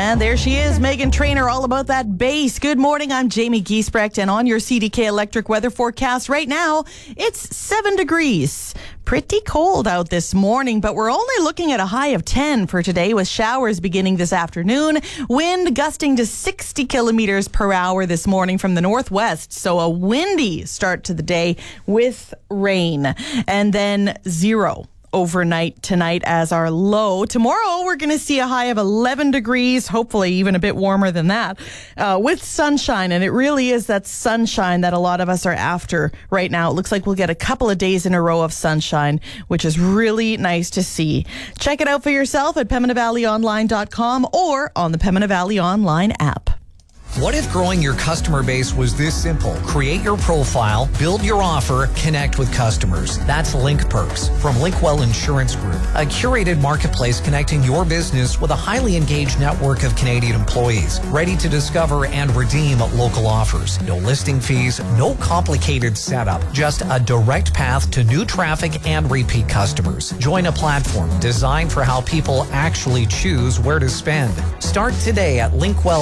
And there she is, Megan Trainor, all about that bass. Good morning, I'm Jamie Giesbrecht, and on your CDK Electric weather forecast right now, it's 7 degrees. Pretty cold out this morning, but we're only looking at a high of 10 for today, with showers beginning this afternoon. Wind gusting to 60 kilometers per hour this morning from the northwest. So a windy start to the day with rain. And then 0 overnight tonight as our low. Tomorrow, we're going to see a high of 11 degrees, hopefully even a bit warmer than that, with sunshine. And it really is that sunshine that a lot of us are after right now. It looks like we'll get a couple of days in a row of sunshine, which is really nice to see. Check it out for yourself at PembinaValleyOnline.com or on the Pembina Valley Online app. What if growing your customer base was this simple? Create your profile, build your offer, connect with customers. That's Link Perks from Linkwell Insurance Group, a curated marketplace connecting your business with a highly engaged network of Canadian employees, ready to discover and redeem local offers. No listing fees, no complicated setup, just a direct path to new traffic and repeat customers. Join a platform designed for how people actually choose where to spend. Start today at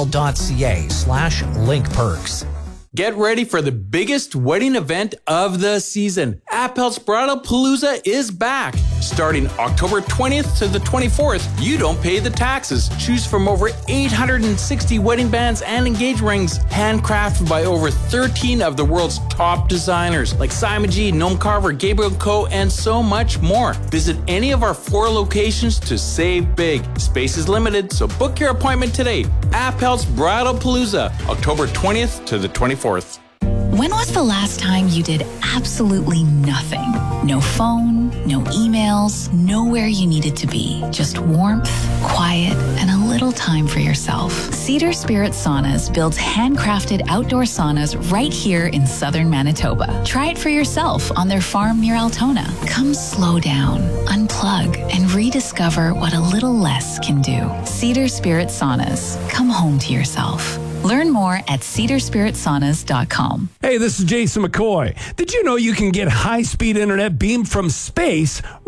linkwell.ca/linkperks. Get ready for the biggest wedding event of the season. Appel's Bridal Palooza is back. Starting October 20th to the 24th, you don't pay the taxes. Choose from over 860 wedding bands and engagement rings, handcrafted by over 13 of the world's top designers, like Simon G, Noam Carver, Gabriel Co., and so much more. Visit any of our 4 locations to save big. Space is limited, so book your appointment today. Appel's Bridal Palooza, October 20th to the 24th. When was the last time you did absolutely nothing? No phone, no emails, nowhere you needed to be. Just warmth, quiet, and a little time for yourself. Cedar Spirit Saunas builds handcrafted outdoor saunas right here in southern Manitoba. Try it for yourself on their farm near Altona. Come slow down, unplug, and rediscover what a little less can do. Cedar Spirit Saunas. Come home to yourself. Learn more at cedarspiritsaunas.com. Hey, this is Jason McCoy. Did you know you can get high-speed internet beamed from space